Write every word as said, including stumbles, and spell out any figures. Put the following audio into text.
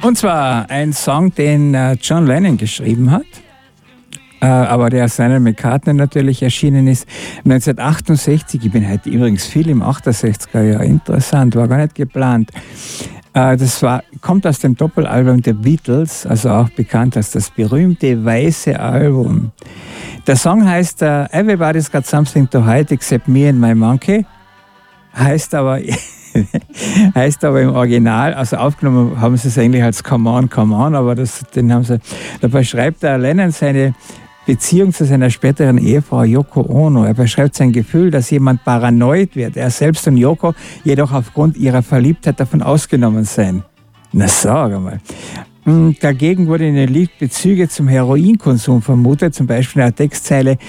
Und zwar ein Song, den äh, John Lennon geschrieben hat, äh, aber der aus Lennon McCartney natürlich erschienen ist. neunzehnhundertachtundsechzig, ich bin heute übrigens viel im achtundsechziger Jahr, interessant, war gar nicht geplant. Äh, das war, kommt aus dem Doppelalbum der Beatles, also auch bekannt als das berühmte weiße Album. Der Song heißt äh, Everybody's Got Something to Hide Except Me and My Monkey, heißt aber... heißt aber im Original, also aufgenommen haben sie es eigentlich als Come On, Come On, aber das, den haben sie, da beschreibt der Lennon seine Beziehung zu seiner späteren Ehefrau Yoko Ono. Er beschreibt sein Gefühl, dass jemand paranoid wird. Er selbst und Yoko jedoch aufgrund ihrer Verliebtheit davon ausgenommen seien. Na, sag einmal. Dagegen wurde in den Lied Bezüge zum Heroinkonsum vermutet, zum Beispiel in der Textzeile